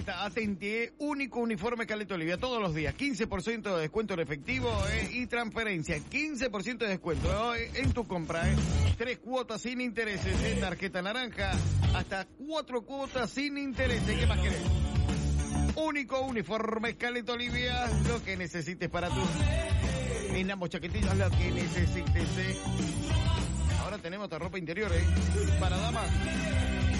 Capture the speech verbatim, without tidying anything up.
está, atenti, eh, único uniforme Caleta Olivia, todos los días, quince por ciento de descuento en efectivo eh, y transferencia, quince por ciento de descuento eh, en tu compra, eh. tres cuotas sin intereses, eh, tarjeta naranja, hasta cuatro cuotas sin intereses, ¿qué más querés? Único uniforme Caleta Olivia, lo que necesites para tu... En ambos chaquetillas, lo que necesites, eh. Ahora tenemos otra ropa interior, eh, para damas.